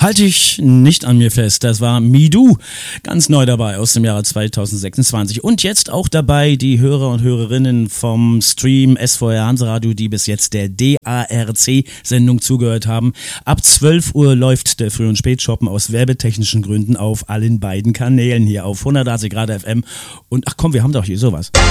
Halte ich nicht an mir fest. Das war MeDo, ganz neu dabei aus dem Jahre 2026. Und jetzt auch dabei die Hörer und Hörerinnen vom Stream SVR Hanseradio, die bis jetzt der DARC-Sendung zugehört haben. Ab 12 Uhr läuft der Früh- und Spätshoppen aus werbetechnischen Gründen auf allen beiden Kanälen hier auf 180 Grad FM. Und ach komm, wir haben doch hier sowas.